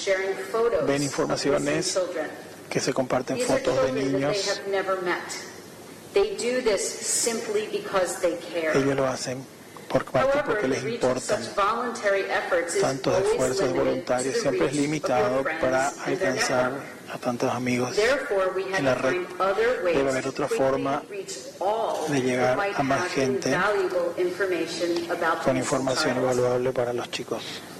ven informaciones que se comparten fotos de niños. Ellos lo hacen porque les importan. Tantos esfuerzos voluntarios siempre es limitado para alcanzar a tantos amigos en la red. Debe haber otra forma de llegar a más gente con información invaluable para los chicos.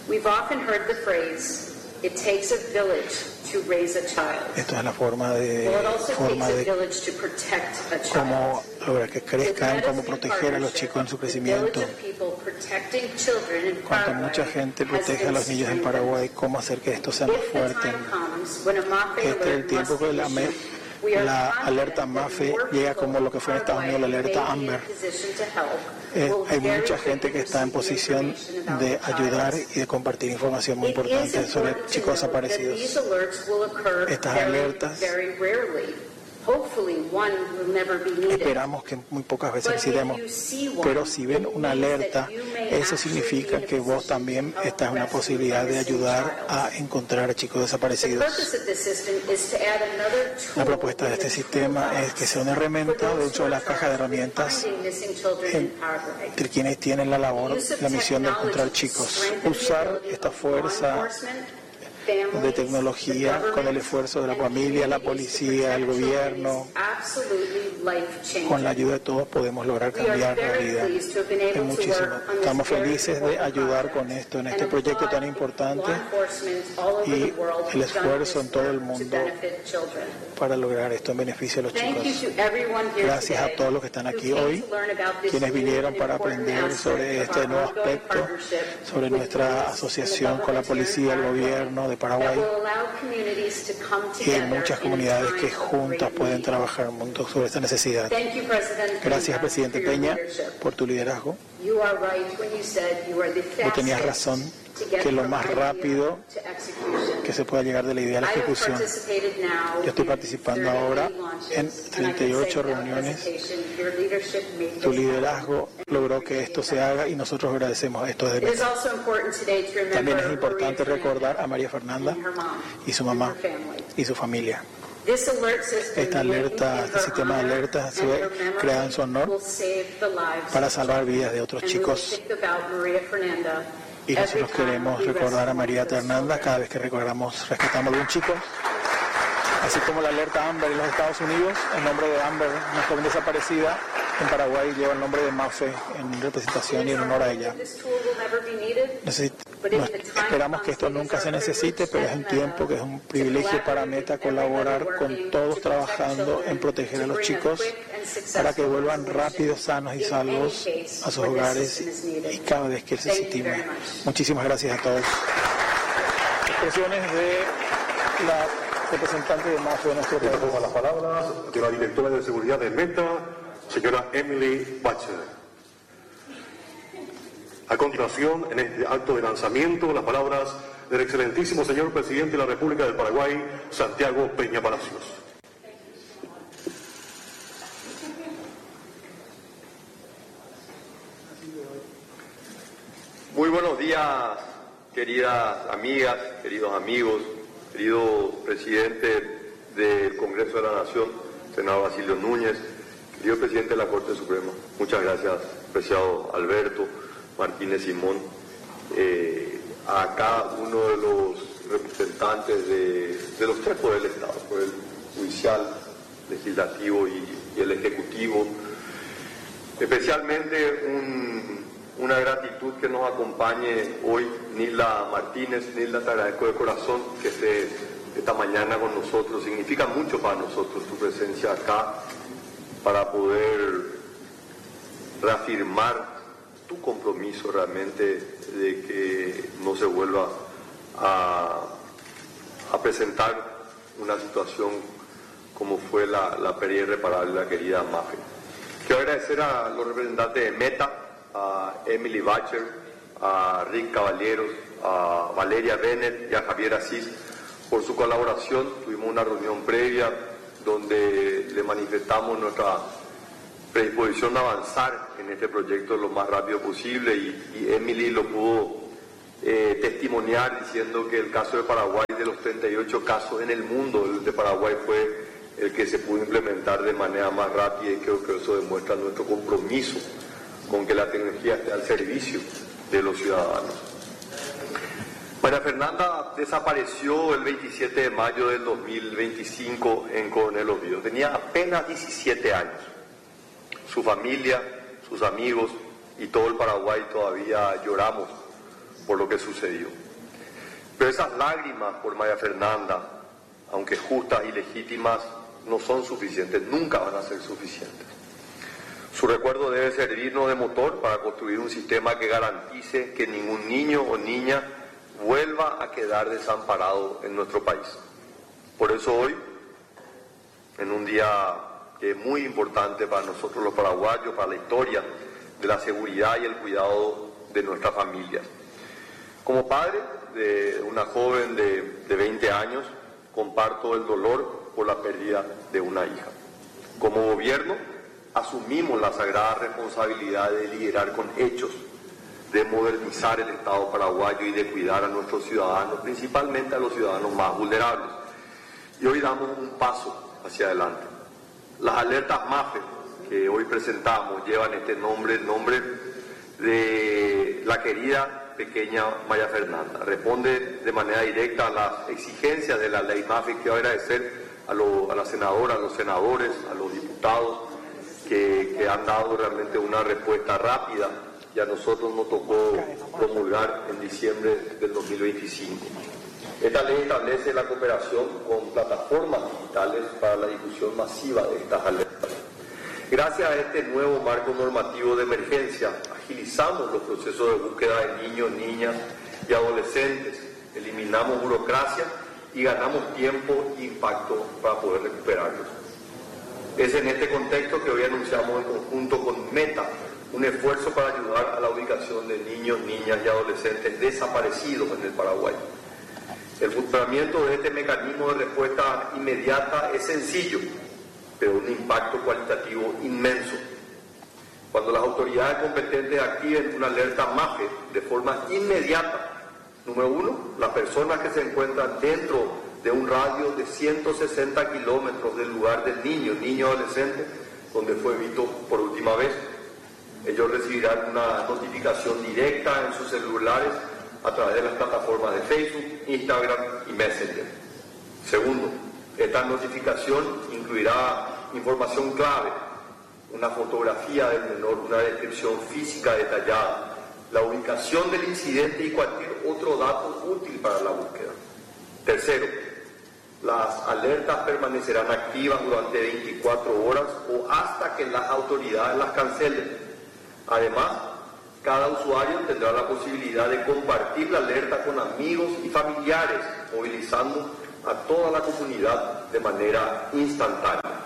Esto es la forma de cómo lograr que crezcan, cómo proteger a los chicos en su crecimiento. Cuando mucha gente protege a los niños en Paraguay, cómo hacer que esto sea más fuerte. Este es el tiempo que la alerta MAFE llega como lo que fue en Estados Unidos la alerta Amber. Hay mucha gente que está en posición de ayudar y de compartir información muy importante sobre chicos desaparecidos. Estas alertas esperamos que muy pocas veces incidamos, pero si ven una alerta, eso significa que vos también estás en una posibilidad de ayudar a encontrar a chicos desaparecidos. La propuesta de este sistema es que sea una herramienta dentro de la caja de herramientas entre quienes tienen la labor, la misión de encontrar chicos. Usar esta fuerza de tecnología con el esfuerzo de la familia, la policía, el gobierno. Con la ayuda de todos podemos lograr cambiar la vida. Estamos felices de ayudar con esto, en este proyecto tan importante y el esfuerzo en todo el mundo para lograr esto en beneficio de los chicos. Gracias a todos los que están aquí hoy, quienes vinieron para aprender sobre este nuevo aspecto, sobre nuestra asociación con la policía, el gobierno de Paraguay, y hay muchas comunidades que juntas pueden trabajar juntos sobre esta necesidad. Gracias, presidente Peña, por tu liderazgo. Vos tenías razón que lo más rápido que se pueda llegar de la idea a la ejecución. Yo estoy participando ahora en 38 reuniones. Tu liderazgo logró que esto se haga y nosotros agradecemos esto de verdad. También es importante recordar a María Fernanda y su mamá y su familia. Esta alerta, este sistema de alertas fue creado en su honor para salvar vidas de otros chicos. Y nosotros queremos recordar a María Fernanda cada vez que rescatamos algún chico. Así como la alerta Amber en los Estados Unidos, el nombre de Amber, una joven desaparecida, en Paraguay lleva el nombre de MAFE en representación y en honor a ella. Esperamos que esto nunca se necesite, pero es un tiempo que es un privilegio para Meta colaborar con todos trabajando en proteger a los chicos para que vuelvan rápidos, sanos y salvos a sus hogares y cada vez que se estime. Muchísimas gracias a todos. Expresiones de la representante de MAFE de nuestro país. Toma las palabras de la directora de seguridad de Meta, señora Emily Butcher. A continuación, en este acto de lanzamiento, las palabras del excelentísimo señor presidente de la República del Paraguay, Santiago Peña Palacios. Muy buenos días, queridas amigas, queridos amigos, querido presidente del Congreso de la Nación, senador Basilio Núñez, querido presidente de la Corte Suprema. Muchas gracias, apreciado Alberto Martínez Simón, a cada uno de los representantes de los tres poderes del Estado, por el judicial, legislativo y el ejecutivo. Especialmente una gratitud que nos acompañe hoy Nilda Martínez. Nilda, te agradezco de corazón que estés esta mañana con nosotros. Significa mucho para nosotros tu presencia acá para poder reafirmar tu compromiso realmente de que no se vuelva a presentar una situación como fue la pérdida irreparable de la querida MAFE. Quiero agradecer a los representantes de Meta, a Emily Butcher, a Rick Caballeros, a Valeria Bennett y a Javier Asís por su colaboración. Tuvimos una reunión previa donde le manifestamos nuestra predisposición a avanzar en este proyecto lo más rápido posible y Emily lo pudo testimoniar diciendo que el caso de Paraguay, de los 38 casos en el mundo, el de Paraguay fue el que se pudo implementar de manera más rápida, y creo que eso demuestra nuestro compromiso con que la tecnología esté al servicio de los ciudadanos. María Fernanda desapareció el 27 de mayo del 2025 en Coronel Oviedo. Tenía apenas 17 años. Su familia, sus amigos y todo el Paraguay todavía lloramos por lo que sucedió. Pero esas lágrimas por María Fernanda, aunque justas y legítimas, no son suficientes, nunca van a ser suficientes. Su recuerdo debe servirnos de motor para construir un sistema que garantice que ningún niño o niña vuelva a quedar desamparado en nuestro país. Por eso hoy, en un día que es muy importante para nosotros los paraguayos, para la historia de la seguridad y el cuidado de nuestras familias. Como padre de una joven de 20 años, comparto el dolor por la pérdida de una hija. Como gobierno, asumimos la sagrada responsabilidad de liderar con hechos, de modernizar el Estado paraguayo y de cuidar a nuestros ciudadanos, principalmente a los ciudadanos más vulnerables. Y hoy damos un paso hacia adelante. Las alertas MAFE que hoy presentamos llevan este nombre, el nombre de la querida pequeña María Fernanda. Responde de manera directa a las exigencias de la ley MAFE, que voy a agradecer a la senadora, a los senadores, a los diputados que han dado realmente una respuesta rápida, y a nosotros nos tocó promulgar en diciembre del 2025. Esta ley establece la cooperación con plataformas digitales para la difusión masiva de estas alertas. Gracias a este nuevo marco normativo de emergencia, agilizamos los procesos de búsqueda de niños, niñas y adolescentes, eliminamos burocracia y ganamos tiempo e impacto para poder recuperarlos. Es en este contexto que hoy anunciamos en conjunto con Meta un esfuerzo para ayudar a la ubicación de niños, niñas y adolescentes desaparecidos en el Paraguay. El funcionamiento de este mecanismo de respuesta inmediata es sencillo, pero un impacto cualitativo inmenso. Cuando las autoridades competentes activen una alerta MAFE de forma inmediata, número uno, las personas que se encuentran dentro de un radio de 160 kilómetros del lugar del niño adolescente, donde fue visto por última vez, ellos recibirán una notificación directa en sus celulares a través de las plataformas de Facebook, Instagram y Messenger. Segundo, esta notificación incluirá información clave, una fotografía del menor, una descripción física detallada, la ubicación del incidente y cualquier otro dato útil para la búsqueda. Tercero, las alertas permanecerán activas durante 24 horas o hasta que las autoridades las cancelen. Además, cada usuario tendrá la posibilidad de compartir la alerta con amigos y familiares, movilizando a toda la comunidad de manera instantánea.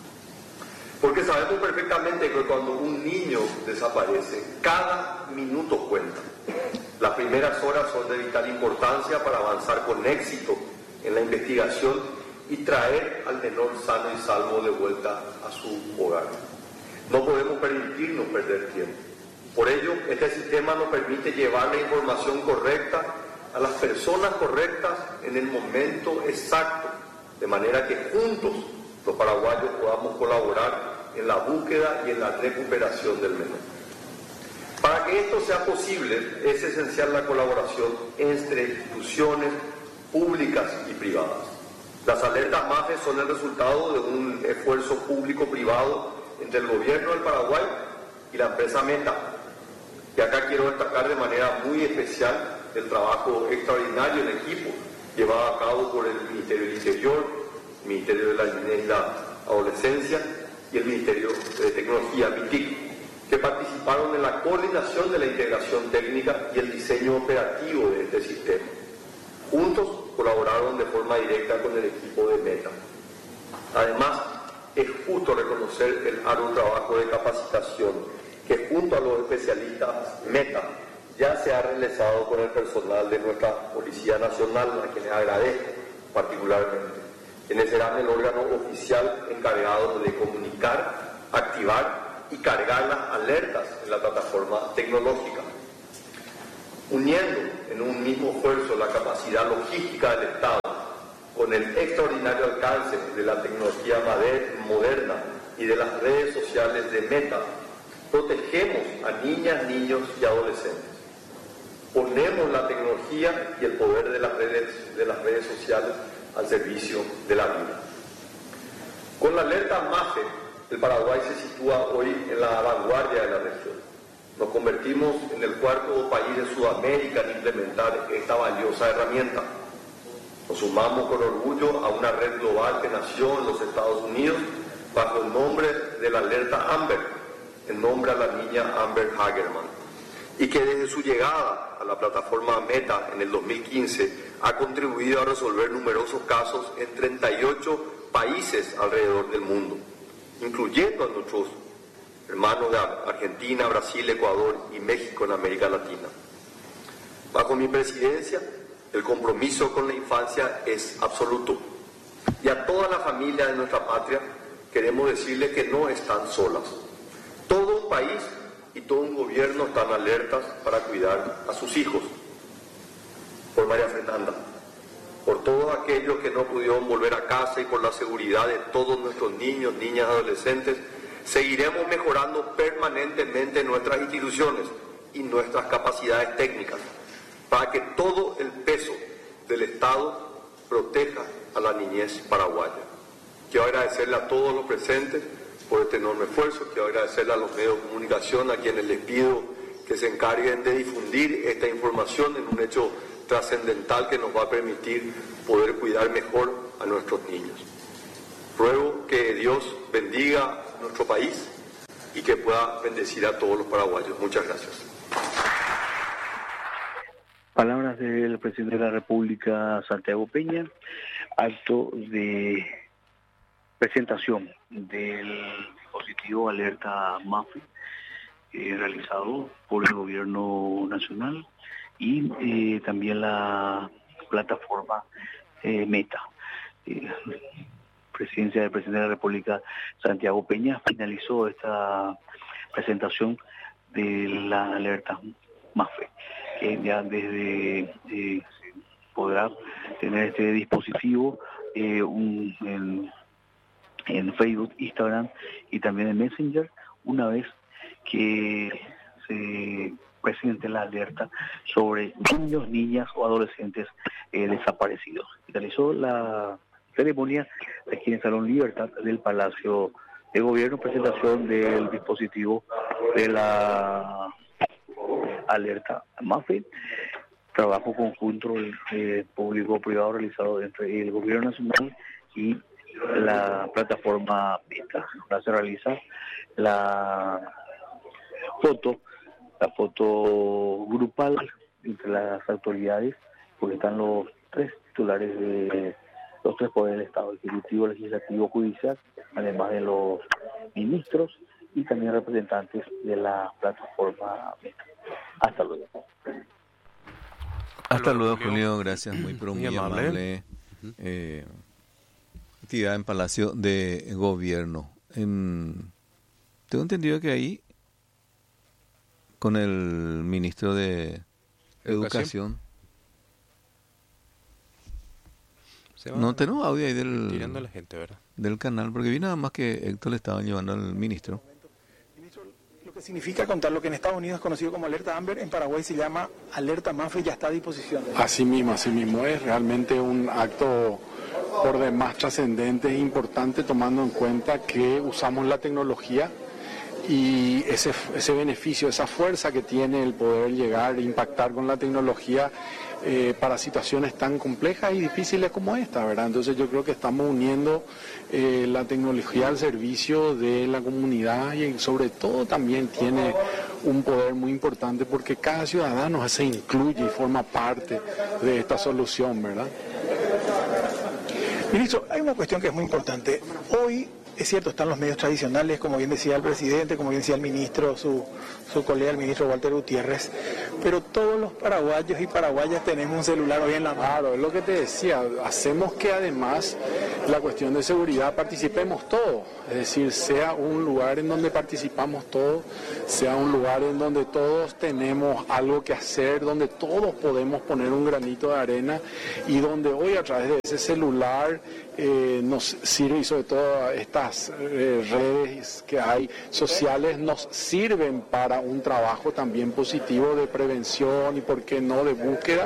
Porque sabemos perfectamente que cuando un niño desaparece, cada minuto cuenta. Las primeras horas son de vital importancia para avanzar con éxito en la investigación y traer al menor sano y salvo de vuelta a su hogar. No podemos permitirnos perder tiempo. Por ello, este sistema nos permite llevar la información correcta a las personas correctas en el momento exacto, de manera que juntos los paraguayos podamos colaborar en la búsqueda y en la recuperación del menor. Para que esto sea posible, es esencial la colaboración entre instituciones públicas y privadas. Las alertas MAFE son el resultado de un esfuerzo público-privado entre el gobierno del Paraguay y la empresa Meta. Y acá quiero destacar de manera muy especial el trabajo extraordinario en equipo llevado a cabo por el Ministerio del Interior, el Ministerio de la Niñez y la Adolescencia y el Ministerio de Tecnología, MITIC, que participaron en la coordinación de la integración técnica y el diseño operativo de este sistema. Juntos colaboraron de forma directa con el equipo de Meta. Además, es justo reconocer el arduo trabajo de capacitación que junto a los especialistas Meta ya se ha realizado con el personal de nuestra Policía Nacional, a quienes agradezco particularmente, quienes serán el órgano oficial encargado de comunicar, activar y cargar las alertas en la plataforma tecnológica. Uniendo en un mismo esfuerzo la capacidad logística del Estado con el extraordinario alcance de la tecnología moderna y de las redes sociales de Meta, protegemos a niñas, niños y adolescentes. Ponemos la tecnología y el poder de las redes sociales al servicio de la vida. Con la alerta MAFE, el Paraguay se sitúa hoy en la vanguardia de la región. Nos convertimos en el cuarto país de Sudamérica en implementar esta valiosa herramienta. Nos sumamos con orgullo a una red global que nació en los Estados Unidos bajo el nombre de la alerta Amber, en nombre a la niña Amber Hagerman, y que desde su llegada a la plataforma Meta en el 2015 ha contribuido a resolver numerosos casos en 38 países alrededor del mundo, incluyendo a nuestros hermanos de Argentina, Brasil, Ecuador y México en América Latina. Bajo mi presidencia, el compromiso con la infancia es absoluto. Y a toda la familia de nuestra patria queremos decirle que no están solas. Todo un país y todo un gobierno están alertas para cuidar a sus hijos. Por María Fernanda, por todos aquellos que no pudieron volver a casa y por la seguridad de todos nuestros niños, niñas, adolescentes, seguiremos mejorando permanentemente nuestras instituciones y nuestras capacidades técnicas para que todo el peso del Estado proteja a la niñez paraguaya. Quiero agradecerle a todos los presentes por este enorme esfuerzo. Quiero agradecerle a los medios de comunicación, a quienes les pido que se encarguen de difundir esta información en un hecho trascendental que nos va a permitir poder cuidar mejor a nuestros niños. Ruego que Dios bendiga nuestro país y que pueda bendecir a todos los paraguayos. Muchas gracias. Palabras del presidente de la República, Santiago Peña, acto de presentación del dispositivo alerta MAFE realizado por el gobierno nacional y también la plataforma Meta. Presidencia del presidente de la República, Santiago Peña, finalizó esta presentación de la alerta MAFE, que ya desde podrá tener este dispositivo en Facebook, Instagram y también en Messenger, una vez que se presente la alerta sobre niños, niñas o adolescentes desaparecidos. Realizó la ceremonia aquí en el Salón Libertad del Palacio de Gobierno, presentación del dispositivo de la alerta MAFE, trabajo conjunto público-privado realizado entre el Gobierno Nacional y la plataforma Meta. Ahora se realiza la foto grupal entre las autoridades, porque están los tres titulares de los tres poderes del Estado, Ejecutivo, Legislativo, Judicial, además de los ministros y también representantes de la plataforma Meta. Hasta luego. Hasta luego, Julio. Gracias, muy amable. Actividad en Palacio de Gobierno. Tengo entendido que ahí, con el ministro de Educación. No tenemos audio ahí tirando a la gente, ¿verdad? Del canal, porque vi nada más que Héctor le estaba llevando al ministro. Ministro, lo que significa contar lo que en Estados Unidos es conocido como alerta Amber, en Paraguay se llama alerta MAFE, ya está a disposición. Así mismo es realmente un acto por demás trascendente e importante, tomando en cuenta que usamos la tecnología y ese beneficio, esa fuerza que tiene el poder llegar e impactar con la tecnología para situaciones tan complejas y difíciles como esta, ¿verdad? Entonces yo creo que estamos uniendo la tecnología al servicio de la comunidad y sobre todo también tiene un poder muy importante porque cada ciudadano se incluye y forma parte de esta solución, ¿verdad? Ministro, hay una cuestión que es muy importante. Hoy es cierto, están los medios tradicionales, como bien decía el presidente, como bien decía el ministro, su colega, el ministro Walter Gutiérrez, pero todos los paraguayos y paraguayas tenemos un celular hoy en la mano. Claro, es lo que te decía, hacemos que además la cuestión de seguridad participemos todos, es decir, sea un lugar en donde participamos todos, sea un lugar en donde todos tenemos algo que hacer, donde todos podemos poner un granito de arena y donde hoy a través de ese celular nos sirve, y sobre todo estas redes que hay sociales nos sirven para un trabajo también positivo de prevención y por qué no de búsqueda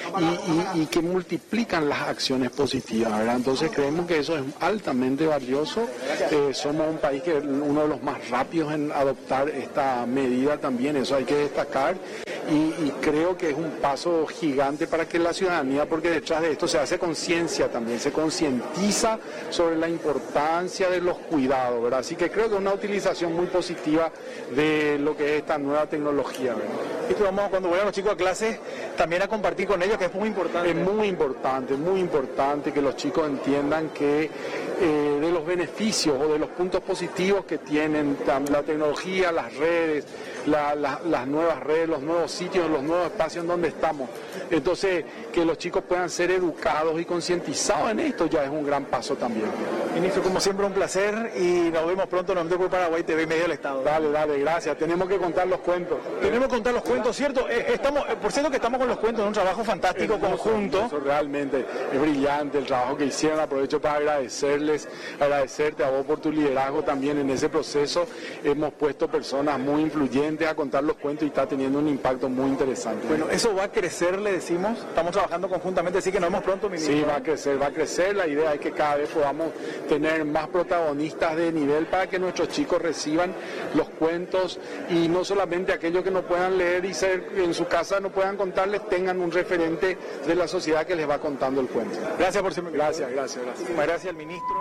y que multiplican las acciones positivas, ¿verdad? Entonces creemos que eso es altamente valioso. Somos un país que es uno de los más rápidos en adoptar esta medida también, eso hay que destacar y creo que es un paso gigante para que la ciudadanía, porque detrás de esto se hace conciencia también, se concientiza sobre la importancia de los cuidados, ¿verdad? Así que creo que es una utilización muy positiva de lo que es esta nueva tecnología, ¿verdad? Y vamos, cuando vayan los chicos a clase, también a compartir con ellos, que es muy importante. Es muy importante que los chicos entiendan que de los beneficios o de los puntos positivos que tienen la tecnología, las redes, las nuevas redes, los nuevos sitios, los nuevos espacios en donde estamos. Entonces, que los chicos puedan ser educados y concientizados en esto ya es un gran paso también. Ministro, como siempre, un placer y nos vemos pronto en por Paraguay TV y Medio del Estado. Dale, gracias. Tenemos que contar los cuentos. Tenemos que contar los cuentos, ¿cierto? Por cierto que estamos con los cuentos en un trabajo fantástico conjunto. Eso realmente es brillante el trabajo que hicieron. Aprovecho para agradecerte a vos por tu liderazgo también en ese proceso. Hemos puesto personas muy influyentes a contar los cuentos y está teniendo un impacto muy interesante. Bueno, eso va a crecer, le decimos. Estamos trabajando conjuntamente, así que nos vemos pronto, ministro. Sí, va a crecer. La idea es que cada vez podamos tener más protagonistas de nivel para que nuestros chicos reciban los cuentos y no solamente aquellos que no puedan leer y ser en su casa no puedan contarles, tengan un referente de la sociedad que les va contando el cuento. Gracias por siempre. Gracias. Muchísimas gracias al ministro.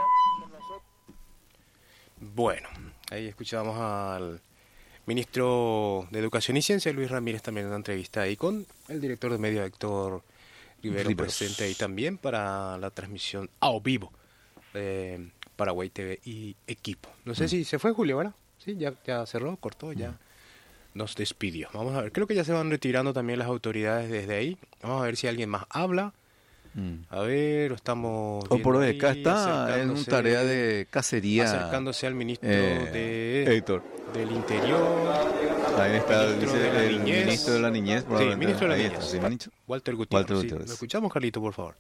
Bueno, ahí escuchamos al ministro de Educación y Ciencia, Luis Ramírez, también en una entrevista ahí con el director de medios, Héctor Rivero, presente ahí también para la transmisión a vivo de Paraguay TV y equipo. No sé si se fue Julio, ¿verdad? Sí, ya cerró, cortó, ya nos despidió. Vamos a ver, creo que ya se van retirando también las autoridades desde ahí. Vamos a ver si alguien más habla. A ver, estamos o por hoy acá está en una tarea de cacería, acercándose al ministro de Héctor del Interior. Ahí está el ministro de la Niñez. Sí, ministro de la Niñez. Está, ¿sí, Walter Gutiérrez. Sí, lo escuchamos, Carlito, por favor.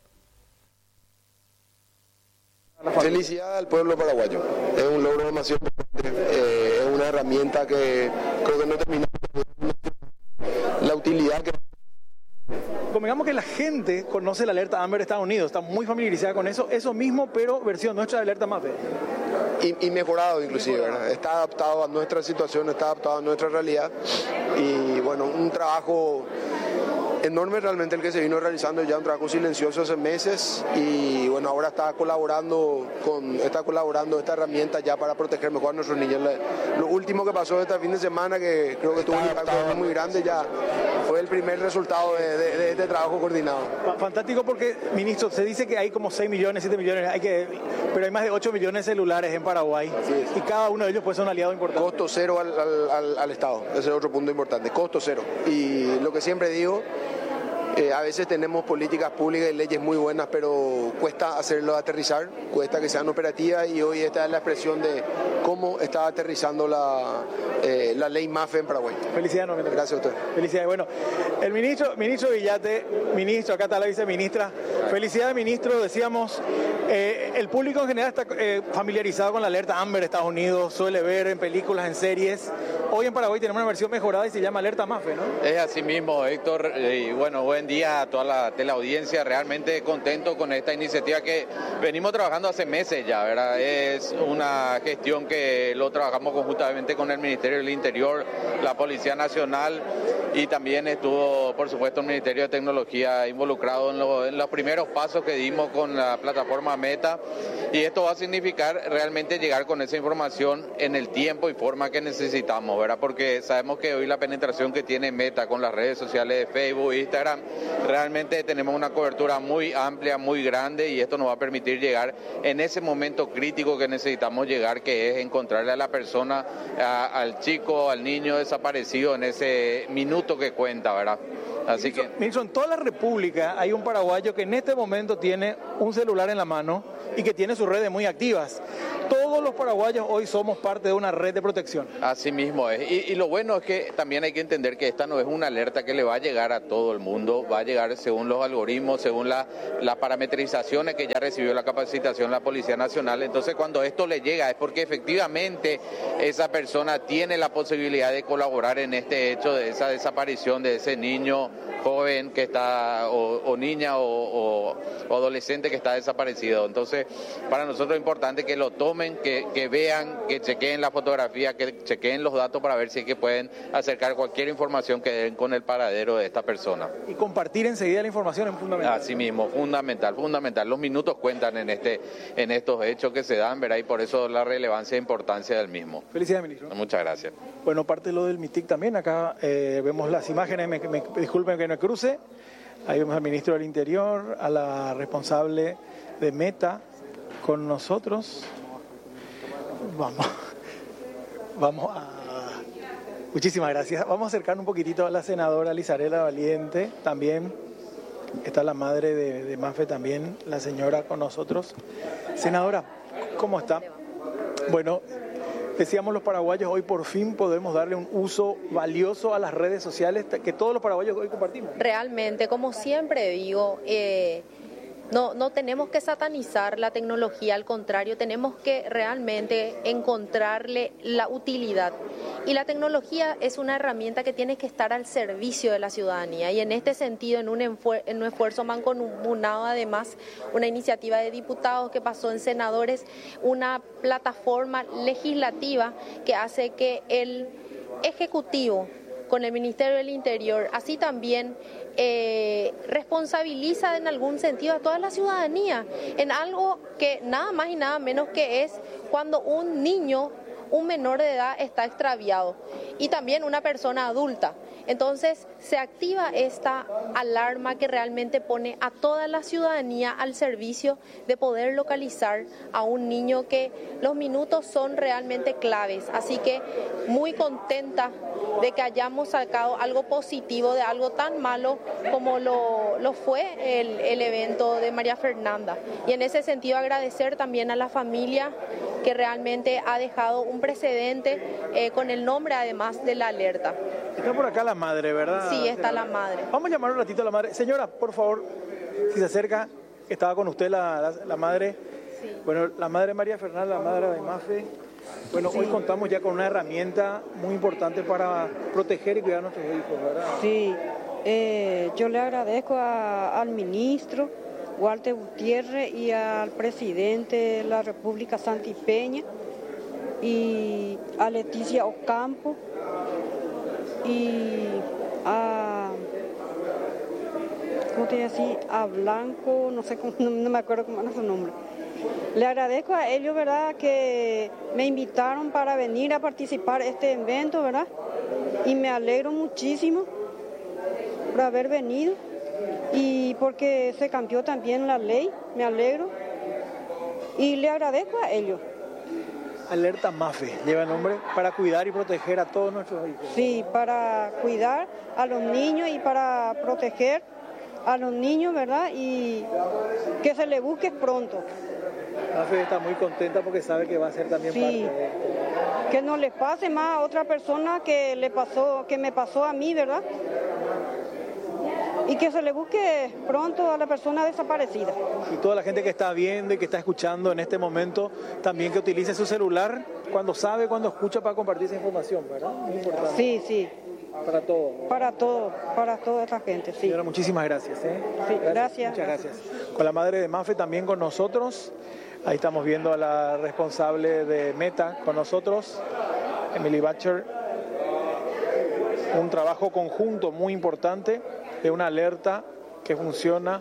Felicidad al pueblo paraguayo. Es un logro demasiado importante. Es una herramienta que creo que no termina la utilidad que... Convengamos que la gente conoce la alerta Amber de Estados Unidos, está muy familiarizada con eso mismo, pero versión nuestra de alerta MAFE. Y mejorado inclusive, ¿verdad? Está adaptado a nuestra situación, está adaptado a nuestra realidad y bueno, un trabajo enorme realmente el que se vino realizando, ya un trabajo silencioso hace meses y bueno, ahora está colaborando esta herramienta ya para proteger mejor a nuestros niños. Lo último que pasó este fin de semana, que creo que tuvo un impacto muy grande, ya fue el primer resultado de este trabajo coordinado. Fantástico porque, ministro, se dice que hay como 6 millones, 7 millones, pero hay más de 8 millones de celulares en Paraguay y cada uno de ellos puede ser un aliado importante. Costo cero al Estado, ese es otro punto importante, costo cero. Y lo que siempre digo, a veces tenemos políticas públicas y leyes muy buenas, pero cuesta hacerlo aterrizar, cuesta que sean operativas y hoy esta es la expresión de cómo está aterrizando la ley MAFE en Paraguay. Felicidades, no, gracias a usted. Felicidades. Bueno, el ministro Villate, ministro, acá está la viceministra. Felicidades, ministro. Decíamos, el público en general está familiarizado con la alerta Amber de Estados Unidos, suele ver en películas, en series. Hoy en Paraguay tenemos una versión mejorada y se llama alerta MAFE, ¿no? Es así mismo, Héctor. Y bueno, buen día a toda la teleaudiencia. Realmente contento con esta iniciativa que venimos trabajando hace meses ya, ¿verdad? Es una gestión que lo trabajamos conjuntamente con el Ministerio del Interior, la Policía Nacional y también estuvo, por supuesto, el Ministerio de Tecnología involucrado en los primeros pasos que dimos con la plataforma Meta. Y esto va a significar realmente llegar con esa información en el tiempo y forma que necesitamos, ¿verdad? Porque sabemos que hoy la penetración que tiene Meta con las redes sociales de Facebook e Instagram realmente tenemos una cobertura muy amplia, muy grande, y esto nos va a permitir llegar en ese momento crítico que necesitamos llegar, que es encontrarle a la persona, al chico, al niño desaparecido en ese minuto que cuenta, ¿verdad? Así que... Ministro, en toda la República hay un paraguayo que en este momento tiene un celular en la mano y que tiene sus redes muy activas. Todos los paraguayos hoy somos parte de una red de protección. Así mismo es. Y lo bueno es que también hay que entender que esta no es una alerta que le va a llegar a todo el mundo, va a llegar según los algoritmos, según las parametrizaciones que ya recibió la capacitación la Policía Nacional. Entonces, cuando esto le llega es porque efectivamente esa persona tiene la posibilidad de colaborar en este hecho de esa desaparición de ese niño joven que está, o niña o adolescente que está desaparecido. Entonces, para nosotros es importante que lo tomen, que vean, que chequeen la fotografía, que chequeen los datos para ver si es que pueden acercar cualquier información que den con el paradero de esta persona. Y compartir enseguida la información es fundamental. Así mismo, fundamental. Los minutos cuentan en estos hechos que se dan, ¿verdad? Y por eso la relevancia e importancia del mismo. Felicidades, ministro. Muchas gracias. Bueno, parte de lo del MITIC también, acá vemos las imágenes, disculpen que no cruce, ahí vemos al ministro del Interior, a la responsable de Meta con nosotros. Vamos a... Muchísimas gracias. Vamos a acercar un poquitito a la senadora Lizarela Valiente, también está la madre de Mafe también, la señora con nosotros. Senadora, ¿cómo está? Bueno, decíamos los paraguayos, hoy por fin podemos darle un uso valioso a las redes sociales que todos los paraguayos hoy compartimos. Realmente, como siempre digo, no tenemos que satanizar la tecnología, al contrario, tenemos que realmente encontrarle la utilidad. Y la tecnología es una herramienta que tiene que estar al servicio de la ciudadanía. Y en este sentido, en un esfuerzo mancomunado, además, una iniciativa de diputados que pasó en senadores, una plataforma legislativa que hace que el Ejecutivo, con el Ministerio del Interior, así también responsabiliza en algún sentido a toda la ciudadanía en algo que nada más y nada menos que es cuando un niño, un menor de edad está extraviado y también una persona adulta. Entonces se activa esta alarma que realmente pone a toda la ciudadanía al servicio de poder localizar a un niño, que los minutos son realmente claves. Así que muy contenta de que hayamos sacado algo positivo de algo tan malo como lo fue el evento de María Fernanda. Y en ese sentido agradecer también a la familia que realmente ha dejado un precedente con el nombre además de la alerta. Está por acá la madre, ¿verdad? Sí, está la madre. Vamos a llamar un ratito a la madre. Señora, por favor, si se acerca, estaba con usted la madre. Sí. Bueno, la madre María Fernanda, la madre de Mafe. Bueno, sí. Hoy contamos ya con una herramienta muy importante para proteger y cuidar a nuestros hijos, ¿verdad? Sí, yo le agradezco al ministro Walter Gutiérrez y al presidente de la República, Santi Peña, y a Leticia Ocampo, y a, ¿cómo te decía? A Blanco, no sé, no me acuerdo cómo era su nombre. Le agradezco a ellos, ¿verdad?, que me invitaron para venir a participar en este evento, ¿verdad? Y me alegro muchísimo por haber venido y porque se cambió también la ley, me alegro y le agradezco a ellos. Alerta Mafe, lleva el nombre, para cuidar y proteger a todos nuestros hijos. Sí, para cuidar a los niños y para proteger a los niños, ¿verdad? Y que se les busque pronto. Mafe está muy contenta porque sabe que va a ser también parte de esto. Que no les pase más a otra persona que me pasó a mí, ¿verdad? Y que se le busque pronto a la persona desaparecida. Y toda la gente que está viendo y que está escuchando en este momento, también que utilice su celular cuando sabe, cuando escucha, para compartir esa información, ¿verdad? Muy importante. Sí, sí. Para todo. Para toda esta gente, sí. Señora, muchísimas gracias. Sí, gracias. Muchas gracias. Con la madre de Mafe también con nosotros. Ahí estamos viendo a la responsable de Meta con nosotros, Emily Butcher. Un trabajo conjunto muy importante de una alerta que funciona.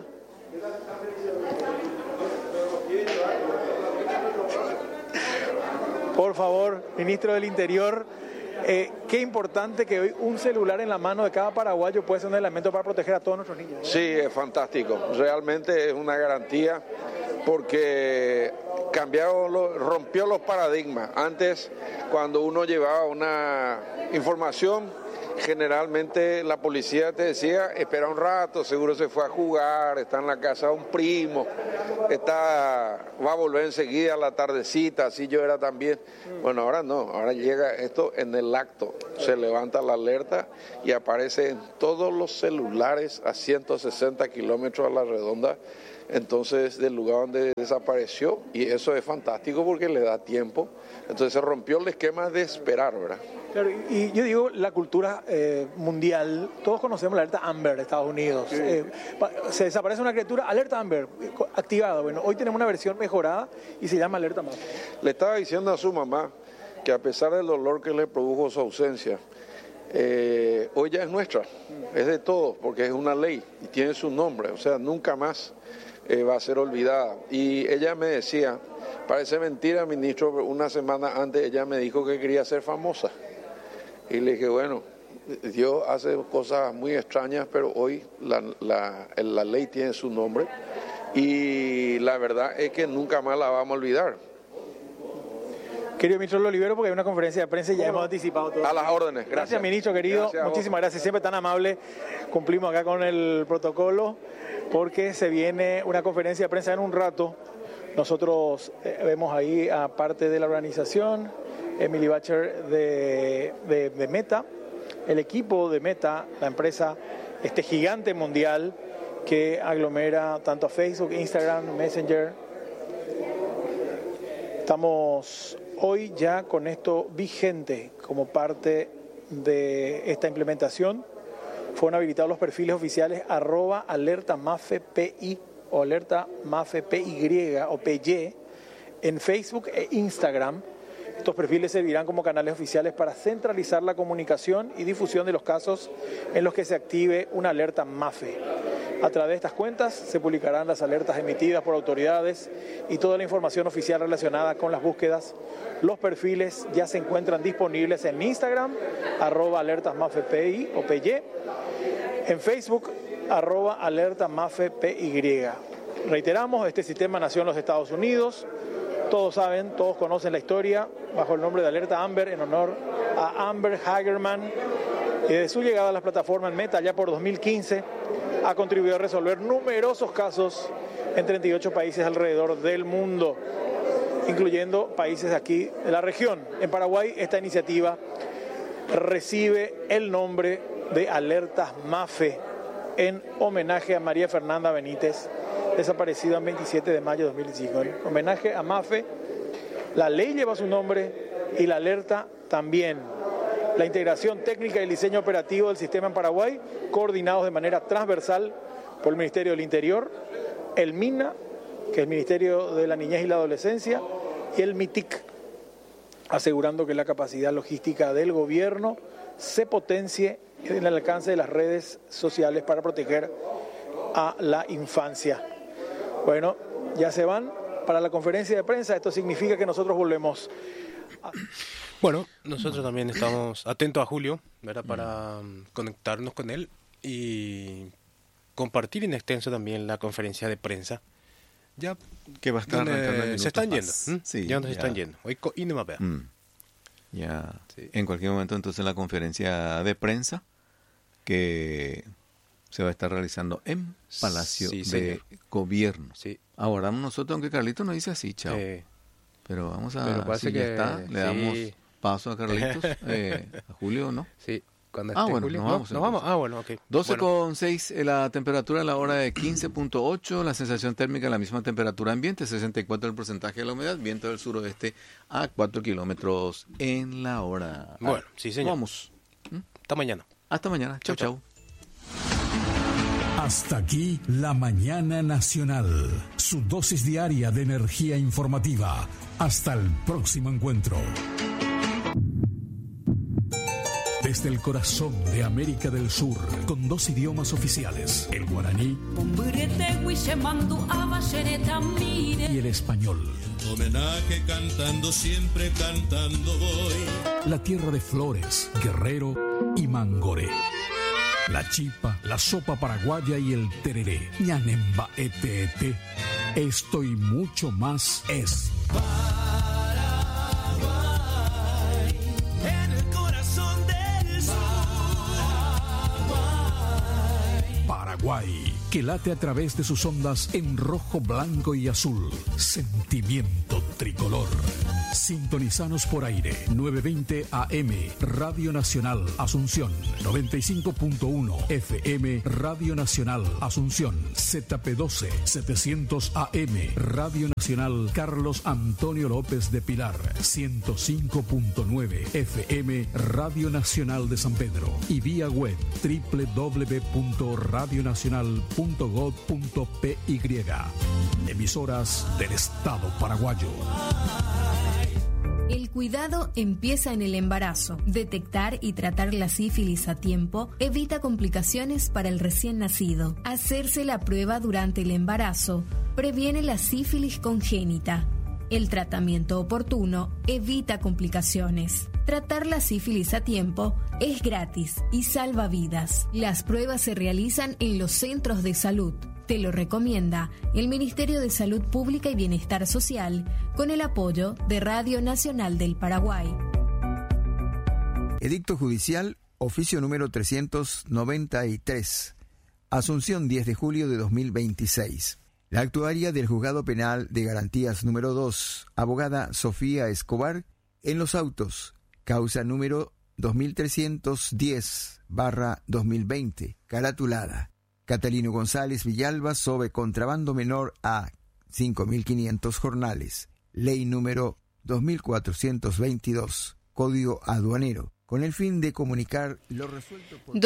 Por favor, ministro del Interior, Qué importante que hoy un celular en la mano de cada paraguayo puede ser un elemento para proteger a todos nuestros niños, ¿no? Sí, es fantástico. Realmente es una garantía porque rompió los paradigmas. Antes, cuando uno llevaba una información, generalmente la policía te decía, espera un rato, seguro se fue a jugar, está en la casa de un primo, va a volver enseguida a la tardecita, así yo era también. Bueno, ahora no, ahora llega esto en el acto, se levanta la alerta y aparece en todos los celulares a 160 kilómetros a la redonda, entonces del lugar donde desapareció, y eso es fantástico porque le da tiempo. Entonces se rompió el esquema de esperar, ¿verdad? Claro, y yo digo, la cultura mundial, todos conocemos la alerta Amber de Estados Unidos. Sí. Se desaparece una criatura, alerta Amber, activada. Bueno, hoy tenemos una versión mejorada y se llama alerta MAFE. Le estaba diciendo a su mamá que a pesar del dolor que le produjo su ausencia, hoy ya es nuestra, es de todos, porque es una ley y tiene su nombre, o sea, nunca más va a ser olvidada. Y ella me decía, parece mentira, ministro, pero una semana antes ella me dijo que quería ser famosa. Y le dije, bueno, Dios hace cosas muy extrañas, pero hoy la ley tiene su nombre y la verdad es que nunca más la vamos a olvidar. Querido ministro, lo libero porque hay una conferencia de prensa y ya hemos anticipado todo. A las órdenes, gracias. Ministro, querido, gracias, muchísimas gracias, siempre tan amable. Cumplimos acá con el protocolo porque se viene una conferencia de prensa en un rato. Nosotros vemos ahí a parte de la organización, Emily Bacher de Meta, el equipo de Meta, la empresa, este gigante mundial que aglomera tanto a Facebook, Instagram, Messenger. Estamos hoy ya con esto vigente como parte de esta implementación. Fueron habilitados los perfiles oficiales @alertamafepi o alertamafepy o PY en Facebook e Instagram. Estos perfiles servirán como canales oficiales para centralizar la comunicación y difusión de los casos en los que se active una alerta MAFE. A través de estas cuentas se publicarán las alertas emitidas por autoridades y toda la información oficial relacionada con las búsquedas. Los perfiles ya se encuentran disponibles en Instagram, @alertasmafepy o PY, en Facebook, @alertamafepy. Reiteramos, este sistema nació en los Estados Unidos. Todos saben, todos conocen la historia bajo el nombre de alerta Amber en honor a Amber Hagerman. Y desde su llegada a las plataformas Meta ya por 2015 ha contribuido a resolver numerosos casos en 38 países alrededor del mundo, incluyendo países de aquí de la región. En Paraguay esta iniciativa recibe el nombre de Alertas MAFE en homenaje a María Fernanda Benítez, desaparecida el 27 de mayo de 2005. En homenaje a MAFE, la ley lleva su nombre y la alerta también. La integración técnica y el diseño operativo del sistema en Paraguay, coordinados de manera transversal por el Ministerio del Interior, el MINA, que es el Ministerio de la Niñez y la Adolescencia, y el MITIC, asegurando que la capacidad logística del gobierno se potencie en el alcance de las redes sociales para proteger a la infancia. Bueno, ya se van para la conferencia de prensa. Esto significa que nosotros volvemos. Bueno, nosotros también estamos atentos a Julio, ¿verdad? Para conectarnos con él y compartir en extenso también la conferencia de prensa. Ya que va a estar se están yendo. Sí, ya donde se están yendo. Hoy y no más. Ya sí. En cualquier momento entonces la conferencia de prensa que se va a estar realizando en Palacio de Gobierno. Sí. Ahora nosotros, aunque Carlitos nos dice así, chao. Pero vamos a, si ya está, le damos paso a Carlitos, a Julio, ¿no? Sí. Cuando bueno, Julio, nos vamos. Bueno, ok. 12,6 la temperatura a la hora de 15.8, la sensación térmica la misma temperatura ambiente, 64 el porcentaje de la humedad, viento del suroeste a 4 kilómetros en la hora. Bueno, sí señor. Vamos. Hasta mañana. Hasta mañana. Chau. Hasta aquí la mañana nacional, su dosis diaria de energía informativa. Hasta el próximo encuentro. desde el corazón de América del Sur, con 2 idiomas oficiales, el guaraní y el español. Homenaje cantando, siempre cantando voy. La tierra de Flores, Guerrero y Mangoré. La chipa, la sopa paraguaya y el tereré. Ñanemba ete. Esto y mucho más es Paraguay, en el corazón del sur. Paraguay, que late a través de sus ondas en rojo, blanco y azul. Sentimiento tricolor. Sintonizanos por aire, 920 AM, Radio Nacional Asunción, 95.1 FM, Radio Nacional Asunción, ZP12, 700 AM, Radio Nacional Carlos Antonio López de Pilar, 105.9 FM, Radio Nacional de San Pedro, y vía web www.radionacional.gov.py. Emisoras del Estado paraguayo. El cuidado empieza en el embarazo. Detectar y tratar la sífilis a tiempo evita complicaciones para el recién nacido. Hacerse la prueba durante el embarazo previene la sífilis congénita. El tratamiento oportuno evita complicaciones. Tratar la sífilis a tiempo es gratis y salva vidas. Las pruebas se realizan en los centros de salud. Te lo recomienda el Ministerio de Salud Pública y Bienestar Social con el apoyo de Radio Nacional del Paraguay. Edicto judicial, oficio número 393, Asunción 10 de julio de 2026. La actuaria del Juzgado Penal de Garantías número 2, abogada Sofía Escobar, en los autos, causa número 2310/2020, caratulada Catalino González Villalba sobre contrabando menor a 5.500 jornales, ley número 2422, Código Aduanero, con el fin de comunicar lo resuelto por...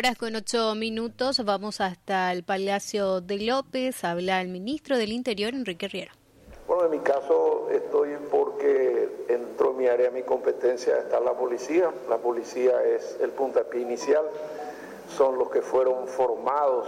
12:08. Vamos hasta el Palacio de López. Habla el ministro del Interior, Enrique Riera. Bueno, en mi caso estoy porque entró en mi área, mi competencia está la policía. La policía es el puntapié inicial. Son los que fueron formados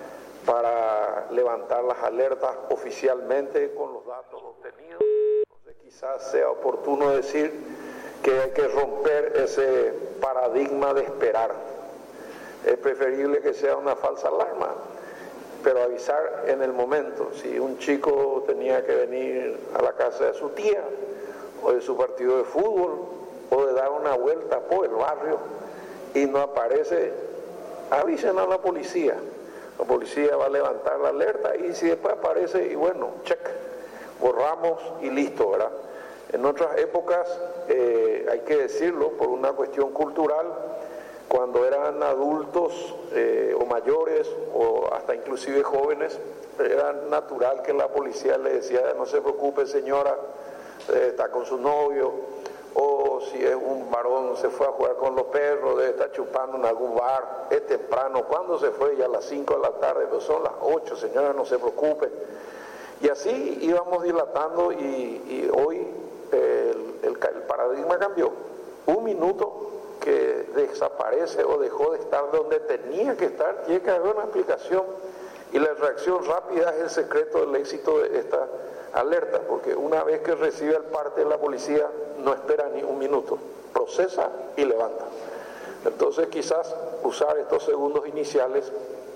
para levantar las alertas oficialmente con los datos obtenidos. Entonces, quizás sea oportuno decir que hay que romper ese paradigma de esperar. Es preferible que sea una falsa alarma, pero avisar en el momento. Si un chico tenía que venir a la casa de su tía, o de su partido de fútbol, o de dar una vuelta por el barrio y no aparece, avisen a la policía. La policía va a levantar la alerta y si después aparece, y bueno, check, borramos y listo, ¿verdad? En otras épocas, hay que decirlo, por una cuestión cultural, cuando eran adultos o mayores o hasta inclusive jóvenes, era natural que la policía le decía, no se preocupe señora, está con su novio, o si es un varón se fue a jugar con los perros, debe estar chupando en algún bar, es temprano, ¿cuándo se fue? Ya a las 5 de la tarde, pero son las 8, señora, no se preocupe. Y así íbamos dilatando y hoy el paradigma cambió. Un minuto que desaparece o dejó de estar donde tenía que estar, tiene que haber una explicación, y la reacción rápida es el secreto del éxito de esta alerta, porque una vez que recibe el parte de la policía no espera ni un minuto, procesa y levanta. Entonces quizás usar estos segundos iniciales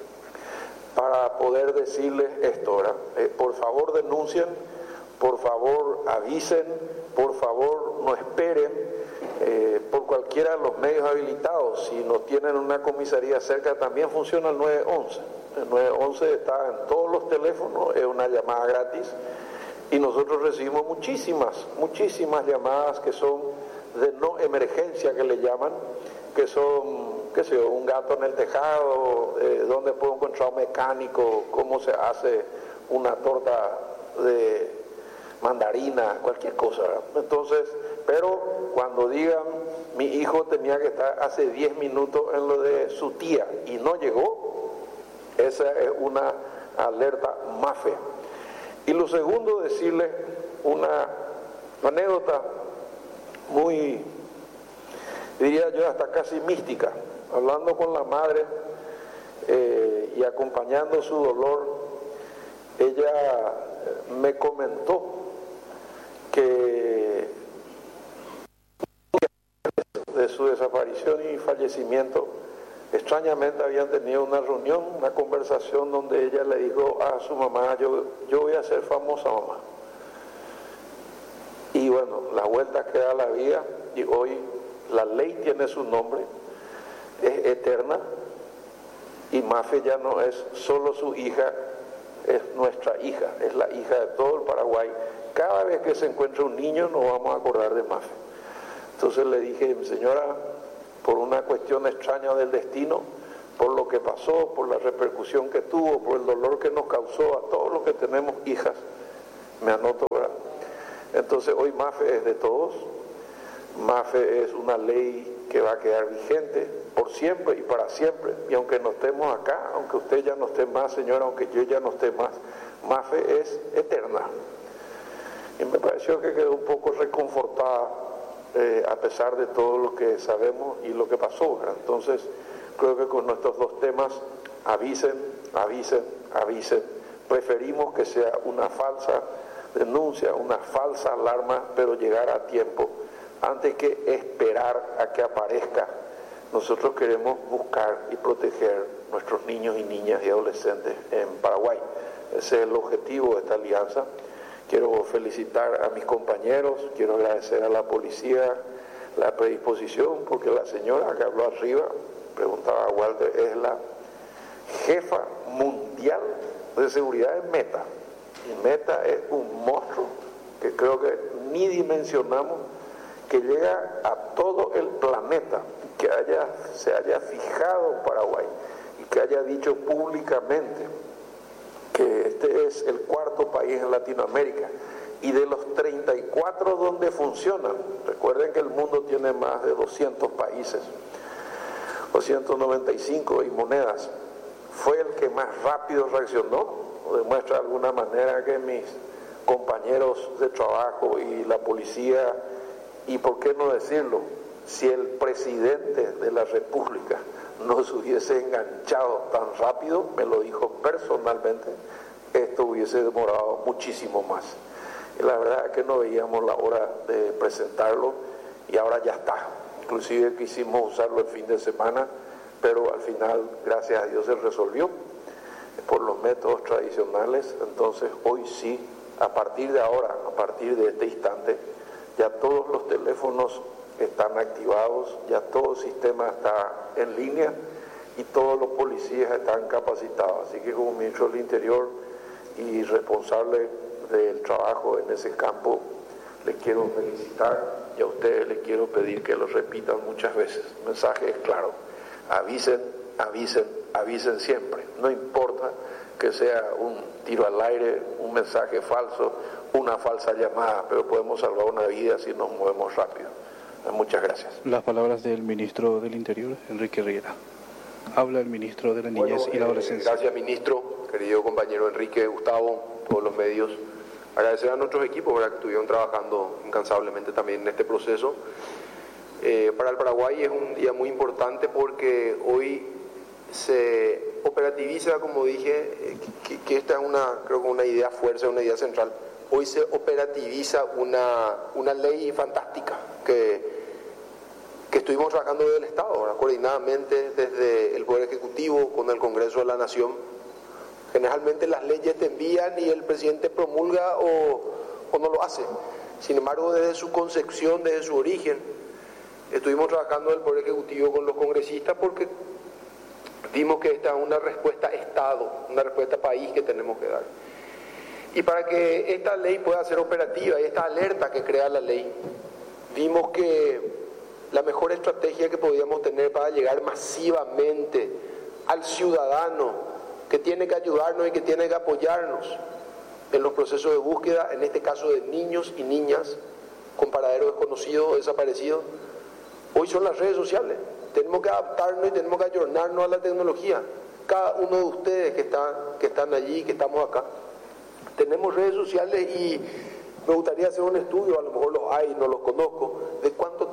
para poder decirles esto, ¿verdad? Por favor denuncien, por favor avisen, por favor no esperen, por cualquiera de los medios habilitados. Si no tienen una comisaría cerca, también funciona el 911. El 911 está en todos los teléfonos, es una llamada gratis, y nosotros recibimos muchísimas llamadas que son de no emergencia, que le llaman, que son, qué sé yo, un gato en el tejado, dónde puedo encontrar un mecánico, cómo se hace una torta de mandarina, cualquier cosa, ¿verdad? Entonces, pero cuando digan, mi hijo tenía que estar hace 10 minutos en lo de su tía y no llegó, esa es una alerta más fea. Y lo segundo, decirles una anécdota muy diría yo hasta casi mística. Hablando con la madre y acompañando su dolor, ella me comentó que de su desaparición y fallecimiento, extrañamente habían tenido una reunión, una conversación donde ella le dijo a su mamá, yo voy a ser famosa, mamá. Y bueno, la vuelta que da la vida, y hoy la ley tiene su nombre, es eterna, y Mafe ya no es solo su hija, es nuestra hija, es la hija de todo el Paraguay. Cada vez que se encuentra un niño nos vamos a acordar de Mafe. Entonces le dije, señora, por una cuestión extraña del destino, por lo que pasó, por la repercusión que tuvo, por el dolor que nos causó a todos los que tenemos hijas, me anoto, ¿verdad? Entonces hoy Mafe es de todos. Mafe es una ley que va a quedar vigente por siempre y para siempre. Y aunque no estemos acá, aunque usted ya no esté más, señora, aunque yo ya no esté más, Mafe es eterna. Y me pareció que quedó un poco reconfortada a pesar de todo lo que sabemos y lo que pasó, ¿verdad? Entonces creo que con nuestros dos temas, avisen. Preferimos que sea una falsa denuncia, una falsa alarma, pero llegar a tiempo, antes que esperar a que aparezca. Nosotros queremos buscar y proteger nuestros niños y niñas y adolescentes en Paraguay. Ese es el objetivo de esta alianza. Quiero felicitar a mis compañeros, quiero agradecer a la policía la predisposición, porque la señora que habló arriba, preguntaba a Walter, es la jefa mundial de seguridad en Meta. Y Meta es un monstruo que creo que ni dimensionamos, que llega a todo el planeta, que se haya fijado en Paraguay y que haya dicho públicamente que este es el cuarto país en Latinoamérica, y de los 34 donde funcionan, recuerden que el mundo tiene más de 200 países, 295 y monedas, fue el que más rápido reaccionó. Demuestra de alguna manera que mis compañeros de trabajo y la policía, y por qué no decirlo, si el presidente de la República no se hubiese enganchado tan rápido, me lo dijo personalmente, esto hubiese demorado muchísimo más. Y la verdad es que no veíamos la hora de presentarlo, y ahora ya está. Inclusive quisimos usarlo el fin de semana, pero al final, gracias a Dios, se resolvió por los métodos tradicionales. Entonces hoy sí, a partir de ahora, a partir de este instante, ya todos los teléfonos están activados, ya todo el sistema está en línea y todos los policías están capacitados. Así que como ministro del Interior y responsable del trabajo en ese campo, les quiero felicitar, y a ustedes les quiero pedir que lo repitan muchas veces. El mensaje es claro: avisen siempre, no importa que sea un tiro al aire, un mensaje falso, una falsa llamada, pero podemos salvar una vida si nos movemos rápido. Muchas gracias. Las palabras del ministro del Interior, Enrique Riera. Habla el ministro de la Niñez y la Adolescencia. Gracias, ministro, querido compañero Enrique, Gustavo, todos los medios. Agradecer a nuestros equipos, ¿verdad?, que estuvieron trabajando incansablemente también en este proceso. Para el Paraguay es un día muy importante porque hoy se operativiza, como dije, que esta es creo que una idea fuerza, una idea central. Hoy se operativiza una ley fantástica que estuvimos trabajando desde el Estado, ¿verdad?, coordinadamente desde el Poder Ejecutivo con el Congreso de la Nación. Generalmente las leyes te envían y el presidente promulga o no lo hace. Sin embargo, desde su concepción, desde su origen, estuvimos trabajando en el Poder Ejecutivo con los congresistas porque vimos que esta es una respuesta Estado, una respuesta país que tenemos que dar. Y para que esta ley pueda ser operativa y esta alerta que crea la ley, vimos que la mejor estrategia que podíamos tener para llegar masivamente al ciudadano que tiene que ayudarnos y que tiene que apoyarnos en los procesos de búsqueda, en este caso de niños y niñas con paradero desconocido o desaparecidos, hoy son las redes sociales. Tenemos que adaptarnos y tenemos que ayornarnos a la tecnología. Cada uno de ustedes que están allí, que estamos acá, tenemos redes sociales y me gustaría hacer un estudio, a lo mejor los hay, no los conozco, de cuánto tiempo al día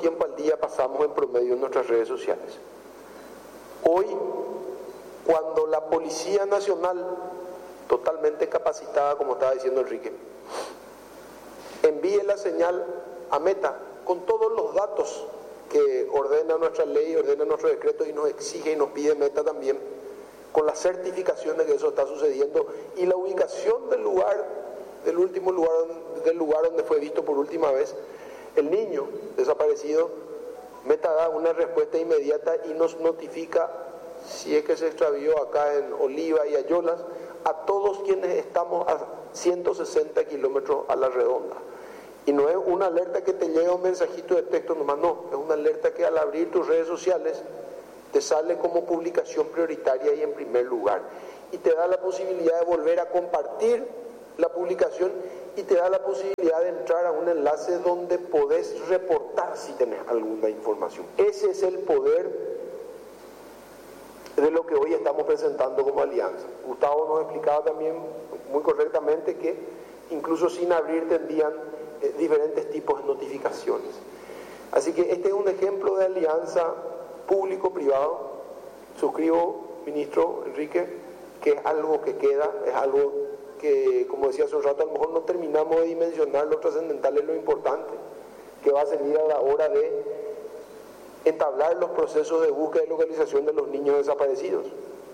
día pasamos en promedio en nuestras redes sociales. Hoy, cuando la Policía Nacional, totalmente capacitada, como estaba diciendo Enrique, envíe la señal a Meta con todos los datos que ordena nuestra ley, ordena nuestro decreto y nos exige y nos pide Meta también, con la certificación de que eso está sucediendo y la ubicación del lugar, del último lugar, del lugar donde fue visto por última vez el niño desaparecido, Meta da una respuesta inmediata y nos notifica si es que se extravió acá en Oliva y Ayolas, a todos quienes estamos a 160 kilómetros a la redonda. Y no es una alerta que te llega un mensajito de texto nomás, no, es una alerta que al abrir tus redes sociales te sale como publicación prioritaria y en primer lugar. Y te da la posibilidad de volver a compartir la publicación y te da la posibilidad de entrar a un enlace donde podés reportar si tenés alguna información. Ese es el poder de lo que hoy estamos presentando como alianza. Gustavo nos explicaba también muy correctamente que incluso sin abrir tendrían diferentes tipos de notificaciones. Así que este es un ejemplo de alianza público-privado. Suscribo, ministro Enrique, que es algo que queda, es algo que, como decía hace un rato, a lo mejor no terminamos de dimensionar lo trascendental, es lo importante, que va a servir a la hora de entablar los procesos de búsqueda y localización de los niños desaparecidos.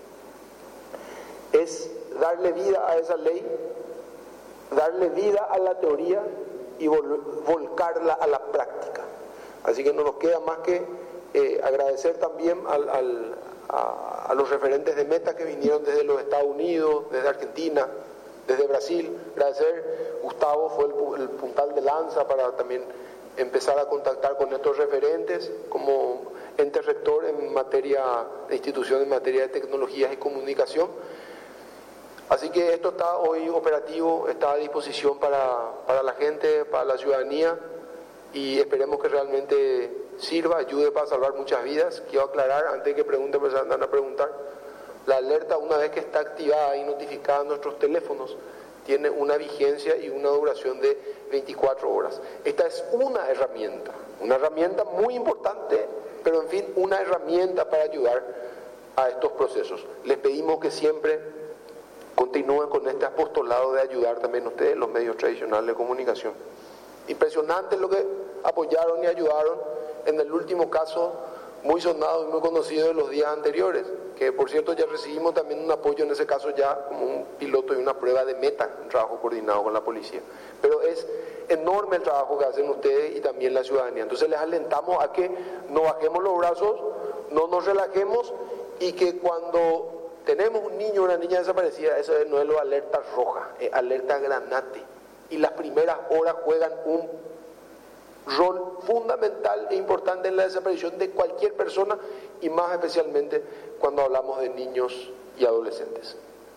Es darle vida a esa ley, darle vida a la teoría y volcarla a la práctica. Así que no nos queda más que agradecer también a los referentes de Meta que vinieron desde los Estados Unidos, desde Argentina, desde Brasil. Agradecer, Gustavo fue el puntal de lanza para también empezar a contactar con estos referentes como ente rector en materia de institución, en materia de tecnologías y comunicación. Así que esto está hoy operativo, está a disposición para la gente, para la ciudadanía, y esperemos que realmente sirva, ayude para salvar muchas vidas. Quiero aclarar, antes de que pregunten, pues andan a preguntar, la alerta, una vez que está activada y notificada en nuestros teléfonos, tiene una vigencia y una duración de 24 horas. Esta es una herramienta muy importante, pero en fin, una herramienta para ayudar a estos procesos. Les pedimos que siempre continúen con este apostolado de ayudar también ustedes, los medios tradicionales de comunicación. Impresionante lo que apoyaron y ayudaron en el último caso muy sonado y muy conocido de los días anteriores, que por cierto ya recibimos también un apoyo en ese caso ya como un piloto y una prueba de Meta, un trabajo coordinado con la policía. Pero es enorme el trabajo que hacen ustedes y también la ciudadanía. Entonces les alentamos a que no bajemos los brazos, no nos relajemos y que cuando tenemos un niño o una niña desaparecida, eso no es lo alerta roja, es alerta granate. Y las primeras horas juegan un rol fundamental e importante en la desaparición de cualquier persona y más especialmente cuando hablamos de niños y adolescentes.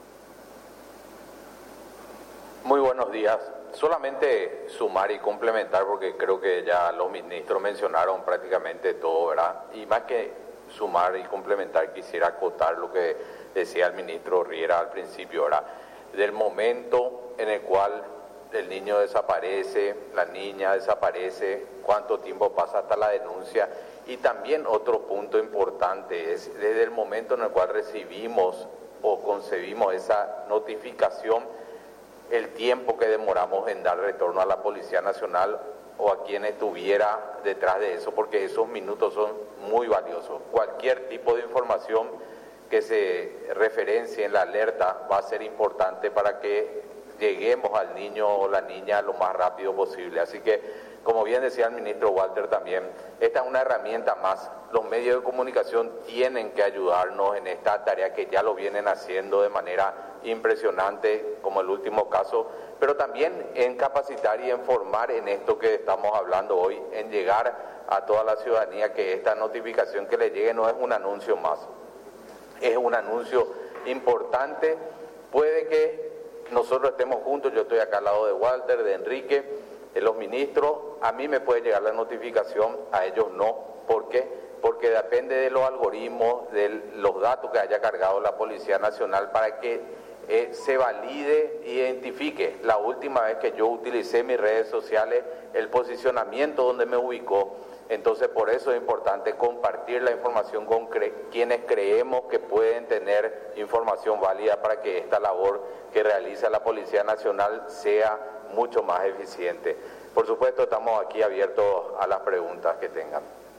Muy buenos días. Solamente sumar y complementar, porque creo que ya los ministros mencionaron prácticamente todo, ¿verdad? Y más que sumar y complementar, quisiera acotar lo que decía el ministro Riera al principio, ¿verdad? Del momento en el cual el niño desaparece, la niña desaparece, cuánto tiempo pasa hasta la denuncia. Y también otro punto importante es desde el momento en el cual recibimos o concebimos esa notificación, el tiempo que demoramos en dar retorno a la Policía Nacional o a quien estuviera detrás de eso, porque esos minutos son muy valiosos. Cualquier tipo de información que se referencie en la alerta va a ser importante para que lleguemos al niño o la niña lo más rápido posible. Así que, como bien decía el ministro Walter también, esta es una herramienta más. Los medios de comunicación tienen que ayudarnos en esta tarea que ya lo vienen haciendo de manera impresionante, como el último caso, pero también en capacitar y en formar en esto que estamos hablando hoy, en llegar a toda la ciudadanía que esta notificación que le llegue no es un anuncio más, es un anuncio importante. Puede que nosotros estemos juntos, yo estoy acá al lado de Walter, de Enrique, de los ministros, a mí me puede llegar la notificación, a ellos no. ¿Por qué? Porque depende de los algoritmos, de los datos que haya cargado la Policía Nacional para que se valide e identifique. La última vez que yo utilicé mis redes sociales, el posicionamiento donde me ubicó. Entonces, por eso es importante compartir la información con quienes creemos que pueden tener información válida para que esta labor que realiza la Policía Nacional sea mucho más eficiente. Por supuesto, estamos aquí abiertos a las preguntas que tengan.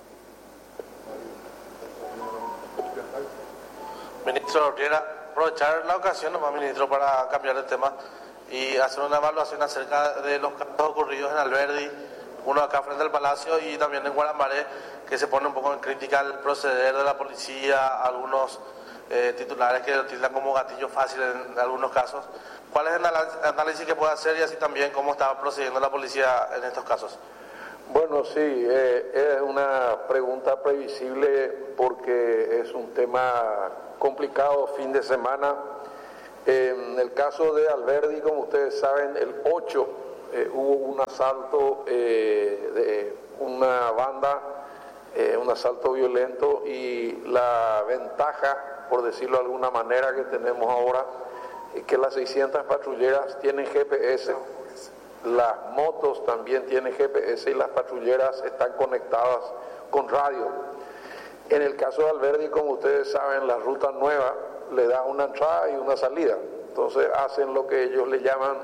Ministro Ortega, aprovechar la ocasión nomás, ministro, para cambiar de tema y hacer una evaluación acerca de los casos ocurridos en Alberdi, uno acá frente al Palacio y también en Guarambaré, que se pone un poco en crítica el proceder de la policía, algunos titulares que lo utilizan como gatillo fácil en algunos casos. ¿Cuál es el análisis que puede hacer y así también cómo está procediendo la policía en estos casos? Bueno, sí, es una pregunta previsible porque es un tema complicado, fin de semana. En el caso de Alberdi, como ustedes saben, el 8 hubo un asalto de una banda, un asalto violento, y la ventaja, por decirlo de alguna manera, que tenemos ahora es que las 600 patrulleras tienen GPS, las motos también tienen GPS y las patrulleras están conectadas con radio. En el caso de Alberdi, como ustedes saben, la ruta nueva le da una entrada y una salida. Entonces hacen lo que ellos le llaman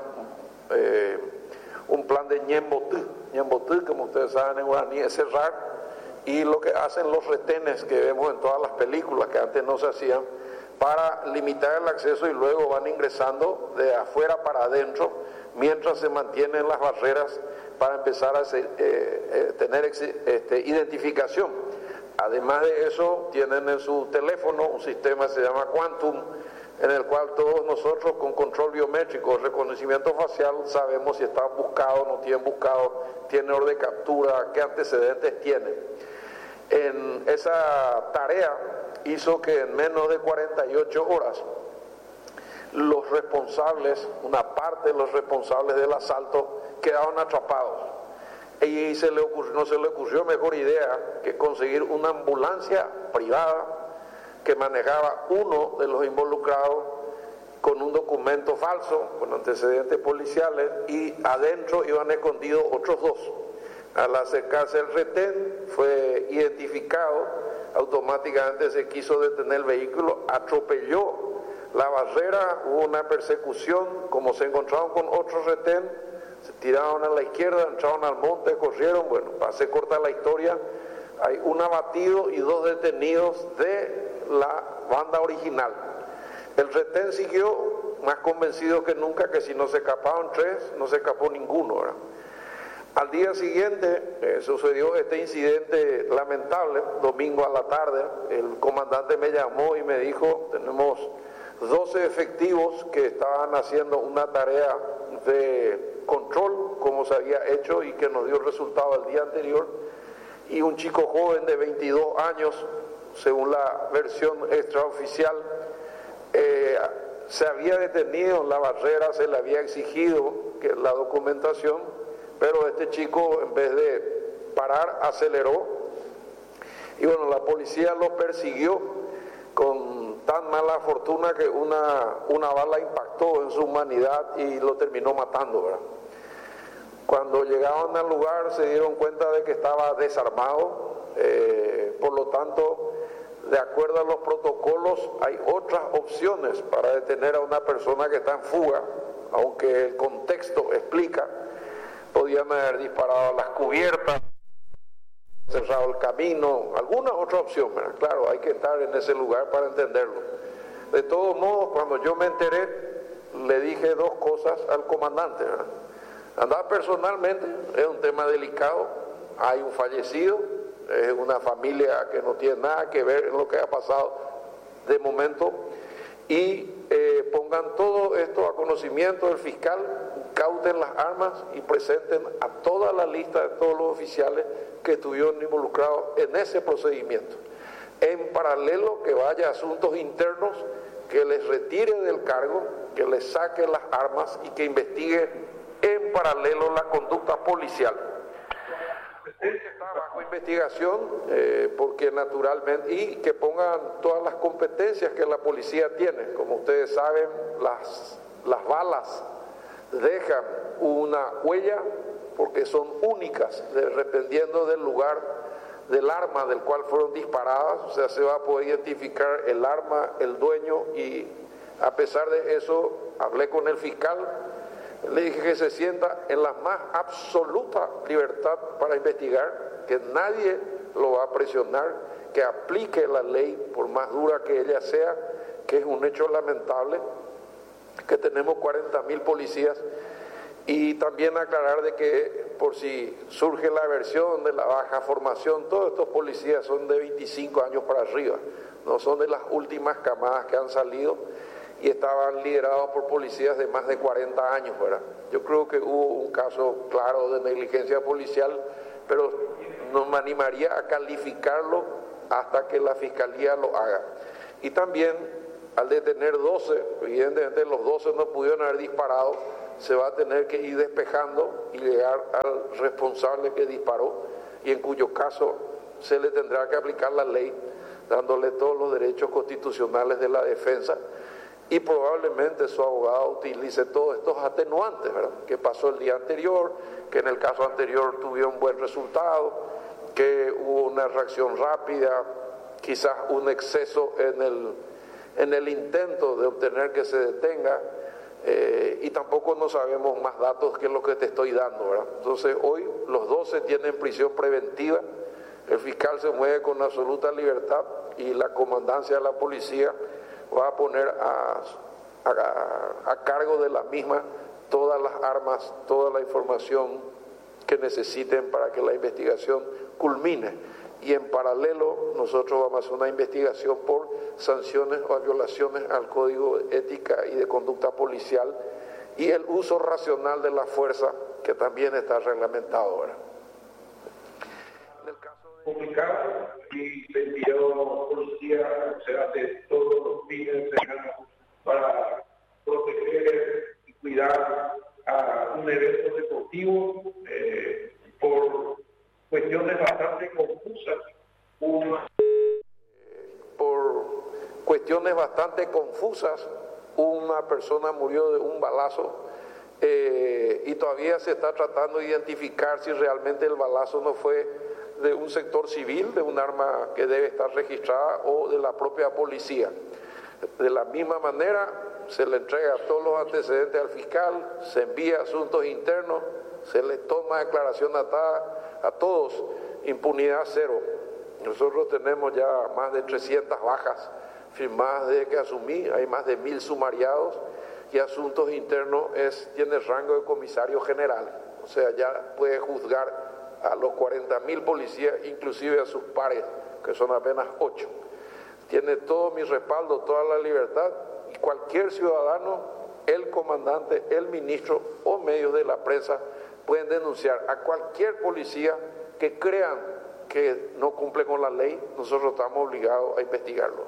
un plan de ñembotú. Ñembotú, como ustedes saben en guaraní, es cerrar, y lo que hacen los retenes que vemos en todas las películas, que antes no se hacían, para limitar el acceso, y luego van ingresando de afuera para adentro, mientras se mantienen las barreras para empezar a tener identificación. Además de eso, tienen en su teléfono un sistema que se llama Quantum, en el cual todos nosotros con control biométrico, reconocimiento facial, sabemos si están buscados, no tienen buscado, tienen orden de captura, qué antecedentes tienen. En esa tarea hizo que en menos de 48 horas los responsables, una parte de los responsables del asalto, quedaron atrapados. Y no se le ocurrió mejor idea que conseguir una ambulancia privada que manejaba uno de los involucrados con un documento falso, con antecedentes policiales, y adentro iban escondidos otros dos. Al acercarse el retén, fue identificado, automáticamente se quiso detener el vehículo, atropelló la barrera, hubo una persecución, como se encontraron con otro retén, se tiraron a la izquierda, entraron al monte, corrieron. Bueno, para hacer corta la historia, hay un abatido y 2 detenidos de la banda original. El retén siguió más convencido que nunca que si no se escapaban 3, no se escapó ninguno, ¿verdad? Al día siguiente sucedió este incidente lamentable, domingo a la tarde. El comandante me llamó y me dijo: tenemos 12 efectivos que estaban haciendo una tarea de control, como se había hecho y que nos dio resultado el día anterior, y un chico joven de 22 años, según la versión extraoficial, se había detenido en la barrera, se le había exigido que la documentación, pero este chico, en vez de parar, aceleró, y bueno, la policía lo persiguió con tan mala fortuna que una bala impactó en su humanidad y lo terminó matando, ¿verdad? Cuando llegaron al lugar se dieron cuenta de que estaba desarmado, por lo tanto, de acuerdo a los protocolos, hay otras opciones para detener a una persona que está en fuga, aunque el contexto explica, podían haber disparado a las cubiertas, cerrado el camino, alguna otra opción, ¿verdad? Claro, hay que estar en ese lugar para entenderlo. De todos modos, cuando yo me enteré, le dije 2 cosas al comandante, ¿verdad? Andar personalmente es un tema delicado, hay un fallecido, es una familia que no tiene nada que ver en lo que ha pasado de momento, y pongan todo esto a conocimiento del fiscal, incauten las armas y presenten a toda la lista de todos los oficiales que estuvieron involucrados en ese procedimiento. En paralelo, que vaya a asuntos internos, que les retire del cargo, que les saque las armas y que investigue en paralelo la conducta policial. Está bajo investigación porque naturalmente, y que pongan todas las competencias que la policía tiene. Como ustedes saben, las balas dejan una huella porque son únicas, dependiendo del lugar del arma del cual fueron disparadas. O sea, se va a poder identificar el arma, el dueño, y a pesar de eso hablé con el fiscal. Le dije que se sienta en la más absoluta libertad para investigar, que nadie lo va a presionar, que aplique la ley por más dura que ella sea, que es un hecho lamentable, que tenemos 40.000 policías, y también aclarar de que por si surge la versión de la baja formación, todos estos policías son de 25 años para arriba, no son de las últimas camadas que han salido, y estaban liderados por policías de más de 40 años, ¿verdad? Yo creo que hubo un caso claro de negligencia policial, pero no me animaría a calificarlo hasta que la Fiscalía lo haga. Y también, al detener 12, evidentemente los 12 no pudieron haber disparado, se va a tener que ir despejando y llegar al responsable que disparó, y en cuyo caso se le tendrá que aplicar la ley, dándole todos los derechos constitucionales de la defensa, y probablemente su abogado utilice todos estos atenuantes, ¿verdad? Que pasó el día anterior, que en el caso anterior tuvieron buen resultado, que hubo una reacción rápida, quizás un exceso en el intento de obtener que se detenga, y tampoco no sabemos más datos que lo que te estoy dando, ¿verdad? Entonces hoy los 12 tienen prisión preventiva, el fiscal se mueve con absoluta libertad y la comandancia de la policía va a poner a cargo de la misma todas las armas, toda la información que necesiten para que la investigación culmine. Y en paralelo nosotros vamos a hacer una investigación por sanciones o violaciones al Código de Ética y de Conducta Policial y el uso racional de la fuerza, que también está reglamentado ahora. Complicado y se envió policía, se hace todos los fines de semana para proteger y cuidar a un evento deportivo por cuestiones bastante confusas. Por cuestiones bastante confusas, una persona murió de un balazo y todavía se está tratando de identificar si realmente el balazo no fue de un sector civil, de un arma que debe estar registrada, o de la propia policía. De la misma manera, se le entrega todos los antecedentes al fiscal, se envía a asuntos internos, se le toma declaración atada a todos, impunidad cero. Nosotros tenemos ya más de 300 bajas firmadas desde que asumí, hay más de 1.000 sumariados, y asuntos internos tiene rango de comisario general, o sea, ya puede juzgar a los 40.000 policías, inclusive a sus pares, que son apenas 8. Tiene todo mi respaldo, toda la libertad, y cualquier ciudadano, el comandante, el ministro o medios de la prensa pueden denunciar a cualquier policía que crean que no cumple con la ley. Nosotros estamos obligados a investigarlo.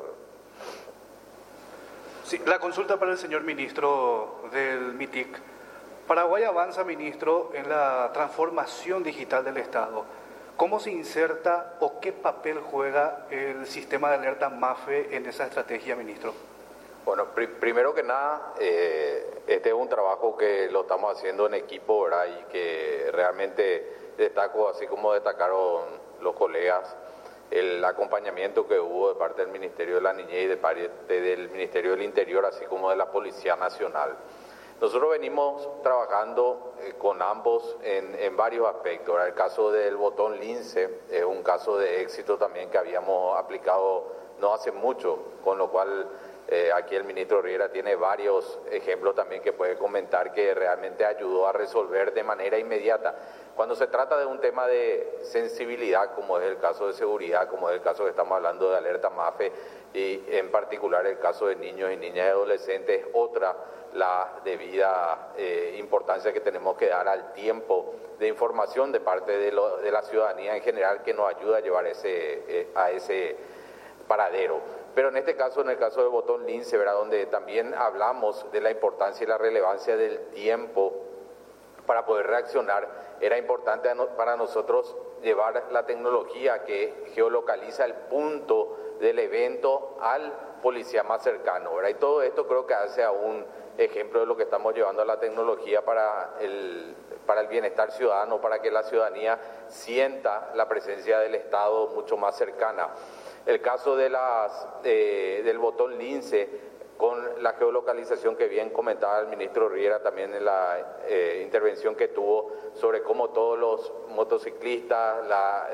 Sí, la consulta para el señor ministro del MITIC. Paraguay avanza, ministro, en la transformación digital del Estado. ¿Cómo se inserta o qué papel juega el sistema de alerta MAFE en esa estrategia, ministro? Bueno, primero que nada, este es un trabajo que lo estamos haciendo en equipo, ¿verdad? Y que realmente destaco, así como destacaron los colegas, el acompañamiento que hubo de parte del Ministerio de la Niñez y de parte del Ministerio del Interior, así como de la Policía Nacional. Nosotros venimos trabajando con ambos en varios aspectos. Ahora, el caso del botón lince es un caso de éxito también que habíamos aplicado no hace mucho, con lo cual aquí el ministro Riera tiene varios ejemplos también que puede comentar que realmente ayudó a resolver de manera inmediata. Cuando se trata de un tema de sensibilidad, como es el caso de seguridad, como es el caso que estamos hablando de alerta MAFE, y en particular el caso de niños y niñas y adolescentes, otra la debida importancia que tenemos que dar al tiempo de información de parte de la ciudadanía en general, que nos ayuda a llevar a ese paradero. Pero en este caso, en el caso del botón lince, ¿verdad?, donde también hablamos de la importancia y la relevancia del tiempo para poder reaccionar, era importante para nosotros llevar la tecnología que geolocaliza el punto del evento al policía más cercano, ¿verdad? Y todo esto creo que hace a un ejemplo de lo que estamos llevando a la tecnología para el bienestar ciudadano, para que la ciudadanía sienta la presencia del Estado mucho más cercana. El caso de del botón lince, con la geolocalización que bien comentaba el ministro Riera también en la intervención que tuvo sobre cómo todos los motociclistas,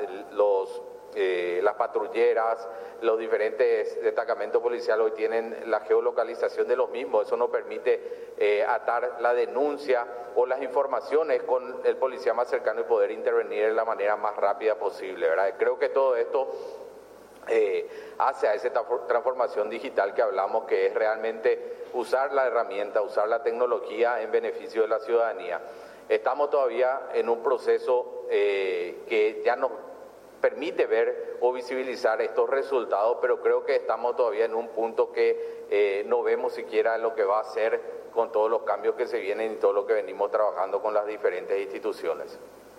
las patrulleras, los diferentes destacamentos policiales hoy tienen la geolocalización de los mismos. Eso nos permite atar la denuncia o las informaciones con el policía más cercano y poder intervenir de la manera más rápida posible, ¿verdad? Creo que todo esto hace a esa transformación digital que hablamos, que es realmente usar la herramienta, usar la tecnología en beneficio de la ciudadanía. Estamos todavía en un proceso que ya nos permite ver o visibilizar estos resultados, pero creo que estamos todavía en un punto que no vemos siquiera lo que va a hacer con todos los cambios que se vienen y todo lo que venimos trabajando con las diferentes instituciones.